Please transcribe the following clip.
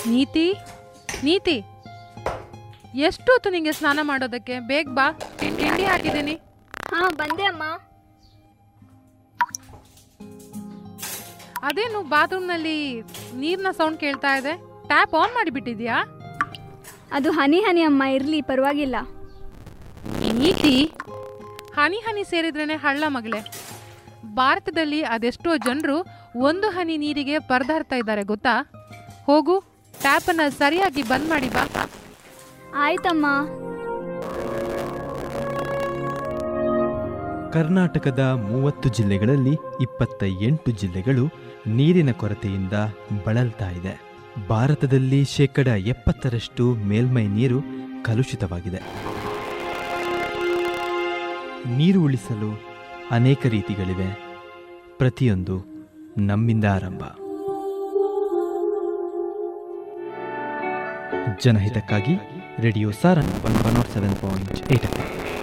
ನೀತಿ, ನೀತಿ, ಎಷ್ಟೊತ್ತು ನಿಂಗೆ ಸ್ನಾನ ಮಾಡೋದಕ್ಕೆ? ಬೇಗ ಬಾ, ತಿಂಡಿ ಹಾಕಿದ್ದೀನಿ. ಹಾ, ಬಂದೆ ಅಮ್ಮ. ಅದೇನು ಬಾತ್ರೂಮ್ನಲ್ಲಿ ನೀರಿನ ಸೌಂಡ್ ಕೇಳ್ತಾ ಇದೆ? Tap on ಮಾಡಿಬಿಟ್ಟಿದ್ಯಾ? ಅದು ಹನಿ ಹನಿ ಅಮ್ಮ, ಇರ್ಲಿ ಪರವಾಗಿಲ್ಲ. ನೀತಿ, ಹನಿ ಹನಿ ಸೇರಿದ್ರೇನೆ ಹಳ್ಳ ಮಗಳೇ. ಭಾರತದಲ್ಲಿ ಅದೆಷ್ಟೋ ಜನರು ಒಂದು ಹನಿ ನೀರಿಗೆ ಪರದಾಡ್ತಾ ಇದ್ದಾರೆ ಗೊತ್ತಾ? ಹೋಗು, ಟ್ಯಾಪನ್ನು ಸರಿಯಾಗಿ ಬಂದ್ ಮಾಡಿ ಬಾ. ಆಯ್ತಮ್ಮ. ಕರ್ನಾಟಕದ 30 ಜಿಲ್ಲೆಗಳಲ್ಲಿ 28 ಜಿಲ್ಲೆಗಳು ನೀರಿನ ಕೊರತೆಯಿಂದ ಬಳಲ್ತಾ ಇದೆ. ಭಾರತದಲ್ಲಿ 70% ಮೇಲ್ಮೈ ನೀರು ಕಲುಷಿತವಾಗಿದೆ. ನೀರು ಉಳಿಸಲು ಅನೇಕ ರೀತಿಗಳಿವೆ. ಪ್ರತಿಯೊಂದು ನಮ್ಮಿಂದ ಆರಂಭ. ಜನಹಿತಕ್ಕಾಗಿ ರೇಡಿಯೋ ಸಾರಂಗ್ 107.8